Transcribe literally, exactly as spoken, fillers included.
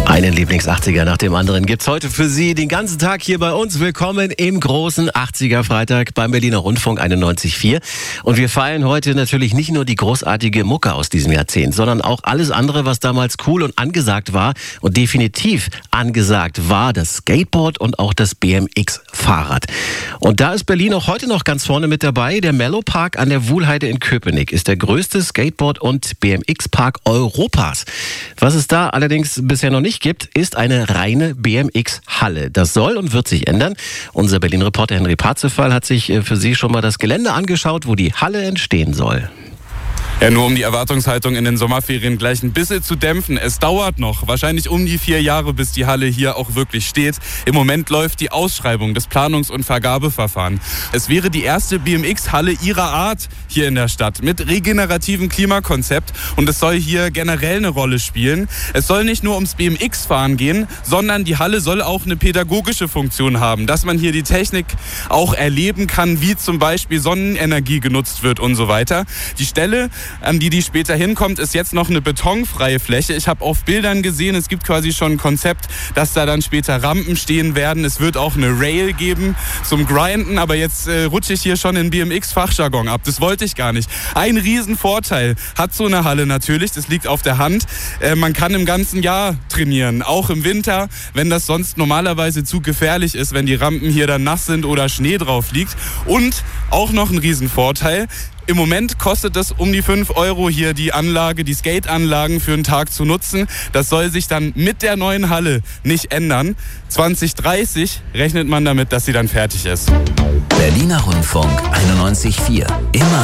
Einen Lieblings-achtziger nach dem anderen gibt's heute für Sie den ganzen Tag hier bei uns. Willkommen im großen achtziger-Freitag beim Berliner Rundfunk einundneunzig Komma vier. Und wir feiern heute natürlich nicht nur die großartige Mucke aus diesem Jahrzehnt, sondern auch alles andere, was damals cool und angesagt war. Und definitiv angesagt war das Skateboard und auch das B M X-Fahrrad. Und da ist Berlin auch heute noch ganz vorne mit dabei. Der Mellow Park an der Wuhlheide in Köpenick ist der größte Skateboard- und B M X-Park Europas. Was es da allerdings bisher noch nicht gibt, ist eine reine B M X-Halle. Das soll und wird sich ändern. Unser Berlin-Reporter Henry Parzefall hat sich für Sie schon mal das Gelände angeschaut, wo die Halle entstehen soll. Ja, nur um die Erwartungshaltung in den Sommerferien gleich ein bisschen zu dämpfen. Es dauert noch, wahrscheinlich um die vier Jahre, bis die Halle hier auch wirklich steht. Im Moment läuft die Ausschreibung des Planungs- und Vergabeverfahren. Es wäre die erste B M X-Halle ihrer Art hier in der Stadt mit regenerativem Klimakonzept und es soll hier generell eine Rolle spielen. Es soll nicht nur ums B M X-Fahren gehen, sondern die Halle soll auch eine pädagogische Funktion haben, dass man hier die Technik auch erleben kann, wie zum Beispiel Sonnenenergie genutzt wird und so weiter. Die Stelle, an die die später hinkommt, ist jetzt noch eine betonfreie Fläche. Ich habe auf Bildern gesehen, es gibt quasi schon ein Konzept, dass da dann später Rampen stehen werden. Es wird auch eine Rail geben zum Grinden, aber jetzt äh, rutsche ich hier schon in B M X-Fachjargon ab. Das wollte ich gar nicht. Ein Riesenvorteil hat so eine Halle natürlich, das liegt auf der Hand. Äh, man kann im ganzen Jahr trainieren, auch im Winter, wenn das sonst normalerweise zu gefährlich ist, wenn die Rampen hier dann nass sind oder Schnee drauf liegt. Und auch noch ein Riesenvorteil: im Moment kostet es um die fünf Euro hier die Anlage, die Skate-Anlagen für einen Tag zu nutzen. Das soll sich dann mit der neuen Halle nicht ändern. zwanzig dreißig rechnet man damit, dass sie dann fertig ist. Berliner Rundfunk einundneunzig Komma vier. Immer